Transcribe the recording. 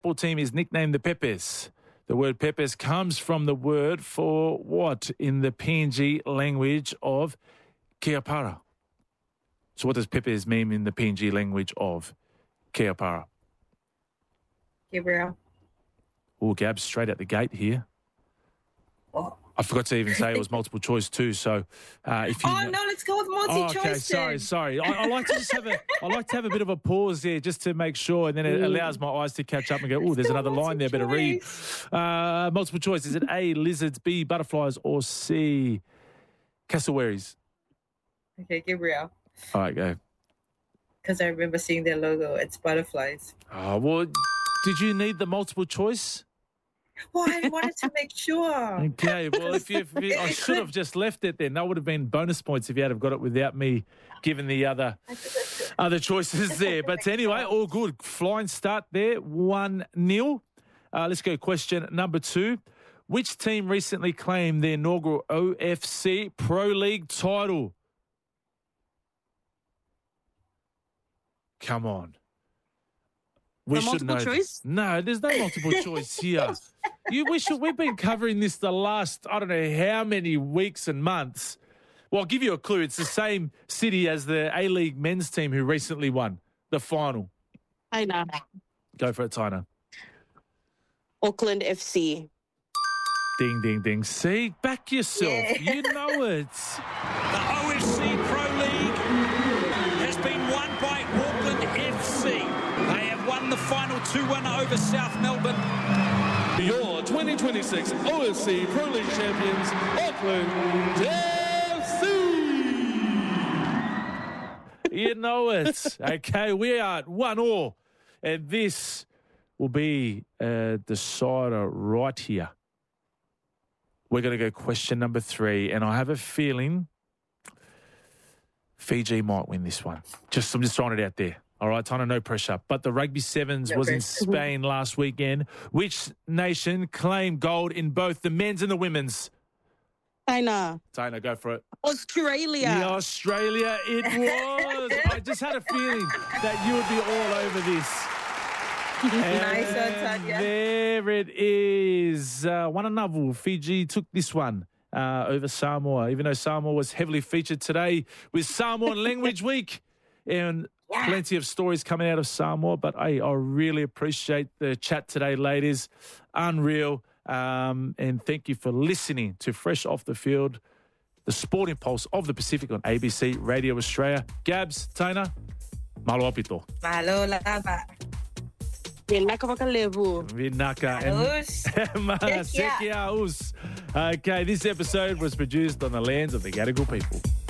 football team is nicknamed the Pepes? The word Pepes comes from the word for what in the PNG language of Keapara? So what does Pepes mean in the PNG language of Keapara? Gabriel. Oh, Gab, straight out the gate here. Oh. I forgot to even say it was multiple choice too. So, if you no, let's go with multi-choice. okay, sorry. I like to just have a bit of a pause there, just to make sure, and then it allows my eyes to catch up and go, oh, there's another line there, better read. Multiple choice. Is it A, lizards, B, butterflies, or C, cassowaries? Okay, Gabriel. All right, go. Because I remember seeing their logo. It's butterflies. Oh, well, did you need the multiple choice? Well, I wanted to make sure. Okay, well, I should have just left it then. That would have been bonus points if you had have got it without me giving the other choices there. But anyway, all good. Flying start there, 1-0. Let's go question number 2. Which team recently claimed their inaugural OFC Pro League title? Come on. We should know. Choice? No, there's no multiple choice here. We've been covering this the last, I don't know how many weeks and months. Well, I'll give you a clue. It's the same city as the A-League men's team who recently won the final. I know. Go for it, Tina. Auckland FC. Ding, ding, ding. See? Back yourself. Yeah. You know it. The OFC Pro League has been won by Auckland FC. They have won the final 2-1 over South Melbourne. Your 2026 OFC Pro League champions, Auckland FC. You know it. Okay, we are at 1-1. And this will be a decider right here. We're going to go question number 3. And I have a feeling Fiji might win this one. I'm just throwing it out there. All right, Tana, no pressure. But the Rugby Sevens was in Spain last weekend. Which nation claimed gold in both the men's and the women's? China. China, go for it. Australia. Yeah, Australia it was. I just had a feeling that you would be all over this. Nice one, Tanya. There it is. 1-0. Fiji took this one over Samoa, even though Samoa was heavily featured today with Samoan Language Week. And plenty of stories coming out of Samoa, but I really appreciate the chat today, ladies. Unreal. And thank you for listening to Fresh Off the Field, the sporting pulse of the Pacific on ABC Radio Australia. Gabs, Taina, malo apito. Malo lava. Vinaka Vakalevu. Vinaka. Us. Okay, this episode was produced on the lands of the Gadigal people.